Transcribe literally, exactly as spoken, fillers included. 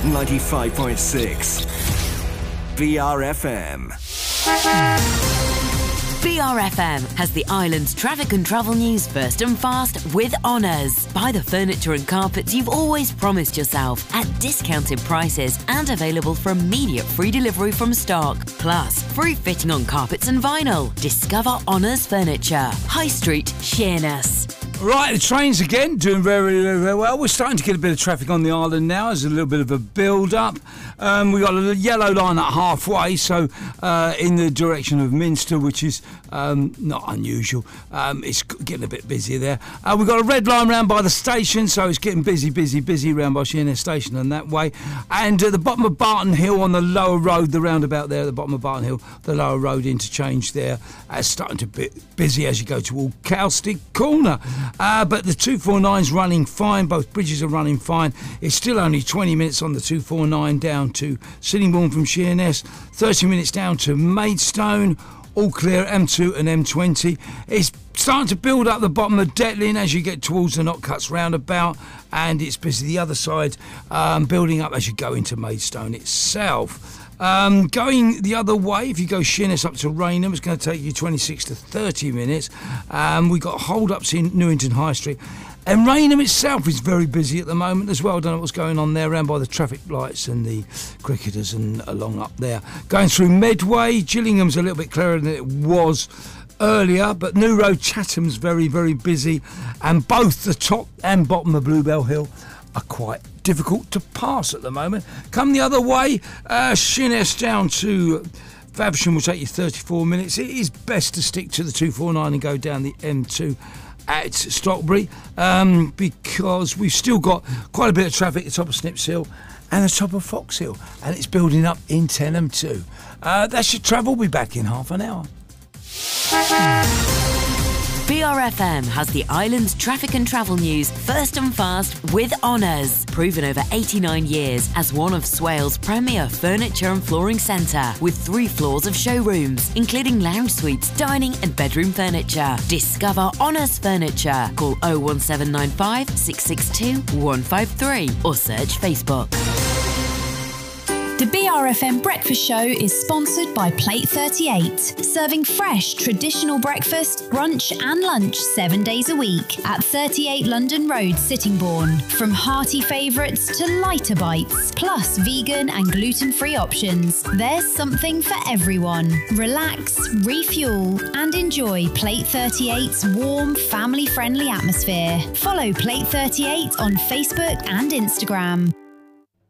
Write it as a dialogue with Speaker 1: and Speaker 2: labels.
Speaker 1: ninety-five point six. B R F M.
Speaker 2: B R F M has the island's traffic and travel news first and fast with Honours. Buy the furniture and carpets you've always promised yourself at discounted prices and available for immediate free delivery from stock. Plus, free fitting on carpets and vinyl. Discover Honours Furniture. High Street, Sheerness.
Speaker 3: Right, the trains again, doing very, very, very well. We're starting to get a bit of traffic on the island now. There's a little bit of a build-up. Um, we've got a yellow line at halfway, so uh, in the direction of Minster, which is um, not unusual. Um, it's getting a bit busier there. Uh, we've got a red line round by the station, so it's getting busy, busy, busy round by Sheerness Station and that way. And at the bottom of Barton Hill on the lower road, the roundabout there at the bottom of Barton Hill, the lower road interchange there, uh, starting to be busy as you go toward Cowstick Corner. Uh, but the two forty-nine's running fine. Both bridges are running fine. It's still only twenty minutes on the two forty-nine down to Sittingbourne from Sheerness, thirty minutes down to Maidstone. All clear at M two and M twenty. It's starting to build up the bottom of Detling as you get towards the Knockcuts roundabout, and it's busy the other side, um, building up as you go into Maidstone itself. Um, going the other way, if you go Sheerness up to Rainham, it's going to take you twenty-six to thirty minutes. Um, we've got hold-ups in Newington High Street. And Rainham itself is very busy at the moment as well. I don't know what's going on there around by the traffic lights and the cricketers and along up there. Going through Medway, Gillingham's a little bit clearer than it was earlier, but New Road Chatham's very, very busy. And both the top and bottom of Bluebell Hill are quite difficult to pass at the moment. Come the other way, uh, Sheerness down to Faversham will take you thirty-four minutes. It is best to stick to the two forty-nine and go down the M two at Stockbury, um, because we've still got quite a bit of traffic at the top of Snips Hill and the top of Fox Hill, and it's building up in Tenham too. Uh, that's your travel. We'll be back in half an hour.
Speaker 2: B R F M has the island's traffic and travel news first and fast with Honours. Proven over eighty-nine years as one of Swales' premier furniture and flooring centre, with three floors of showrooms, including lounge suites, dining and bedroom furniture. Discover Honours Furniture. Call oh one seven nine five, six six two, one five three or search Facebook.
Speaker 4: The B R F M Breakfast Show is sponsored by Plate thirty-eight, serving fresh, traditional breakfast, brunch and lunch seven days a week at thirty-eight London Road, Sittingbourne. From hearty favourites to lighter bites, plus vegan and gluten-free options, there's something for everyone. Relax, refuel and enjoy Plate thirty-eight's warm, family-friendly atmosphere. Follow Plate thirty-eight on Facebook and Instagram.